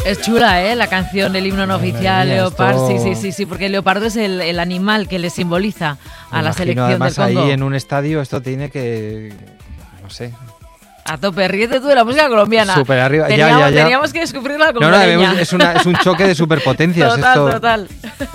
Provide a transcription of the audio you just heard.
Es chula, ¿eh? La canción, el himno no oficial, mía, Leopard. esto... Sí, porque el leopardo es el animal que le simboliza a la selección además, del Congo. ahí en un estadio esto tiene que... no sé... A tope, ríete tú de la música colombiana. Súper arriba, Teníamos que descubrir la colombiana. No, es un choque de superpotencias. Total.